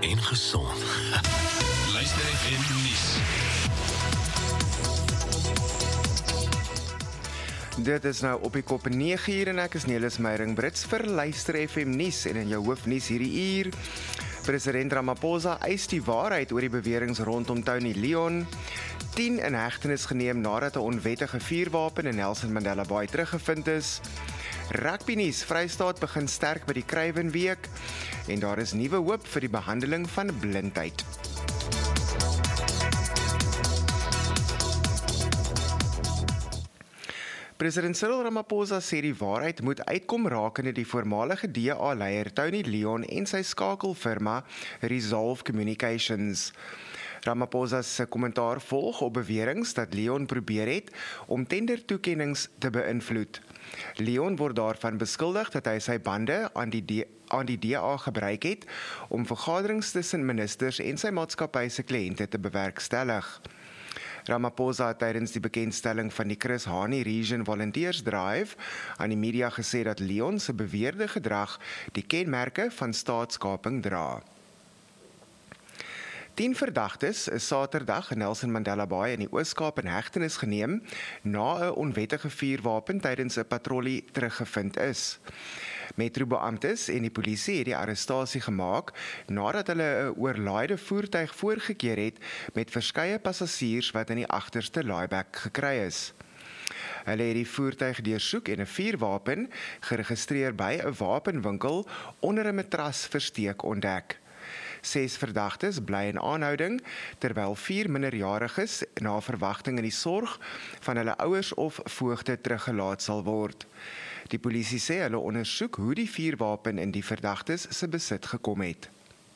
en gesond. Luister FM nuus. Dit is nou op die kop 9:00 en ek is Nelis Meyering Brits vir Luister FM nuus en in jou hoofnuus hierdie uur. President Ramaphosa eis die waarheid oor die beweringe rondom Tony Leon. 10 in hegtenis geneem nadat 'n onwettige vuurwapen in Nelson Mandela Bay teruggevind is. Rugby nuus, Vrystaat begin sterk by die Kruiwenweek en daar is nuwe hoop vir die behandeling van blindheid. President Cyril Ramaphosa sê die waarheid moet uitkom rakende die voormalige DA-leier Tony Leon en sy skakelfirma Resolve Communications. Ramaphosa se kommentaar volg op beweringe dat Leon probeer het om tendertoekennings te beïnvloed. Leon word daarvan beskuldig dat hy sy bande aan die DA gebruik het om vergaderings tussen ministers en sy maatskappy se kliënte te bewerkstellig. Ramaphosa het tydens die bekendstelling van die Chris Hani Region Volunteers Drive aan die media gesê dat Leon se beweerde gedrag die kenmerke van staatskaping dra. 10 verdagtes is Saterdag in Nelson Mandela Bay in die Oos-Kaap in hegtenis geneem na 'n onwettige vuurwapen tydens 'n patrollie teruggevind is. Metrobeamptes en die polisie het die arrestasie gemaak nadat hulle 'n oorlaaide voertuig voorgekeer het met verskeie passasiers wat in die agterste laaibek gekry is. Hulle het die voertuig deursoek en 'n vuurwapen, geregistreer by 'n wapenwinkel, onder 'n matras versteek ontdek. 6 verdagtes bly in aanhouding, terwyl 4 minderjariges na verwagting in die sorg van hulle ouers of voogde teruggelaat sal word. Die polisie sê hulle ondersoek hoe die vuurwapen in die verdagtes se besit gekom het.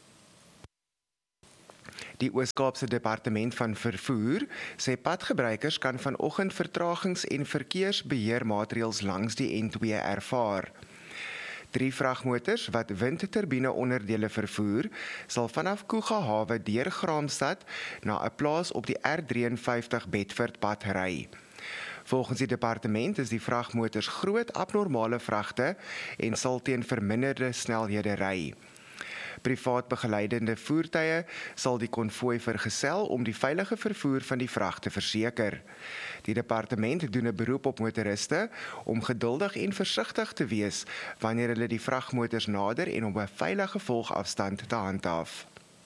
Die Oos-Kaapse Departement van Vervoer sê padgebruikers kan vanoggend vertragings en verkeersbeheermaatreëls langs die N2 ervaar. 3 vragmotors wat windturbine onderdele vervoer, sal vanaf Kuga Hawe deur Graamsstad na 'n plaas op die R53 Bedford pad ry. Volgens die departement is die vragmotors groot abnormale vragte en sal teen verminderde snelhede ry. Privaat begeleidende voertuie sal die konvooi vergesel om die veilige vervoer van die vrag te verseker. Die departement doen 'n beroep op motoriste om geduldig en versigtig te wees wanneer hulle die vragmotors nader en op 'n veilige volgafstand te handhaaf.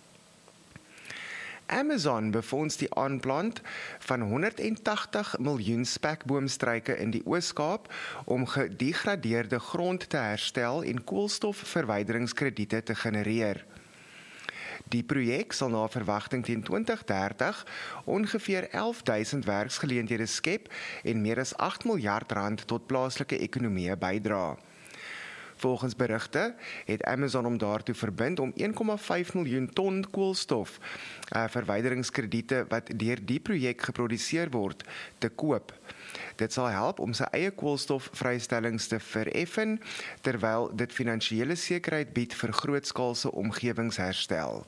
Amazon befonds die aanplant van 180 miljoen spekboomstruike in die Oos-Kaap om gedegradeerde grond te herstel en koolstofverwyderingskrediete te genereer. Die projek sal na verwagting teen 2030 ongeveer 11.000 werksgeleenthede skep en meer as R8 miljard tot plaaslike ekonomie bydra. Volgens berigte het Amazon om daartoe verbind om 1,5 miljoen ton koolstof verwyderingskrediete wat deur die projek geproduseer word te koop. Dit sal help om sy eie koolstofvrystellings te vereffen terwyl dit finansiële sekerheid bied vir grootskaalse omgewingsherstel.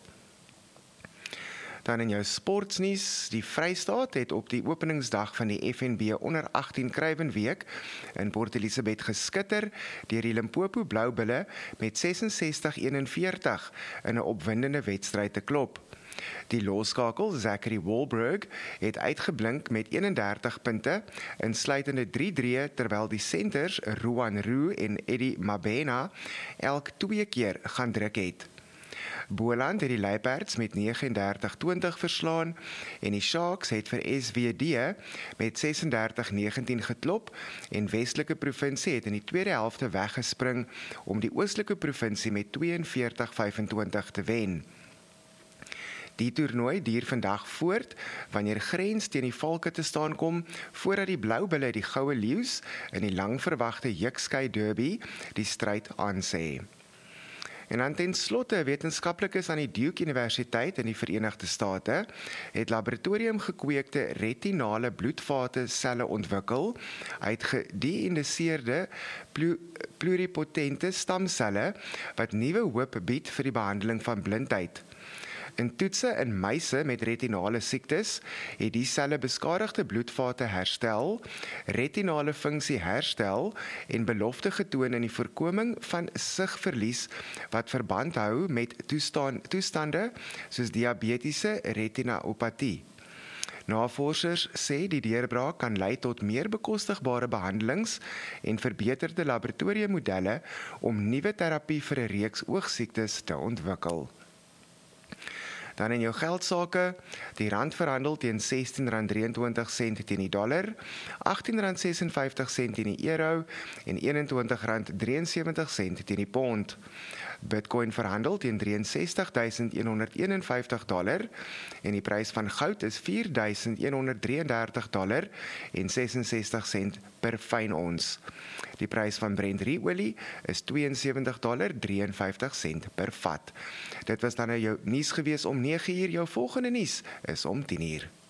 Dan in jou sportsnuus, die Vrystaat het op die openingsdag van die FNB onder 18 Kruiwenweek in Port Elizabeth geskitter deur die Limpopo Bloubulle met 66-41 in 'n opwindende wedstryd te klop. Die loskakel Zachary Wahlberg het uitgeblink met 31 punte, insluitende 3 drieë, terwyl die senters Ruan Roo en Eddie Mabena elk 2 keer gaan druk het. Boland het die Luiperds met 39-20 verslaan en die Sharks het vir SWD met 36-19 geklop en Westelike Provinsie het in die tweede helfte weggespring om die Oostelike Provinsie met 42-25 te wen. Die toernooi duur vandag voort wanneer Grens teen die Valke te staan kom voordat die Bloubulle die Goue Leeu's in die lang verwagte Jukskei Derby die stryd aansê. En dan ten slotte, wetenskaplikes aan die Duke Universiteit in die Verenigde State het laboratoriumgekweekte retinale bloedvate selle ontwikkel uit gedeindiseerde pluripotente stamselle wat nuwe hoop bied vir die behandeling van blindheid. In toetse in muise met retinale siektes het die selle beskadigde bloedvate herstel, retinale funksie herstel en belofte getoon in die voorkoming van sigverlies wat verband hou met toestande soos diabetiese retinopatie. Navorsers sê die deurbraak kan lei tot meer bekostigbare behandelings en verbeterde laboratoriummodelle om nuwe terapie vir 'n reeks oogsiektes te ontwikkel. Dan in jou geldsaake, die rand verhandel teen R16.23 teen die dollar, R18.56 teen die euro en R21.73 teen die pond. Bitcoin verhandel teen $63.151 en die prys van goud is $4.133.66 per fyn ons. Die prys van Brent-olie is $72.53 per vat. Dit was dan nou jou nuus gewees om 9 uur, jou volgende nuus is om 10 uur.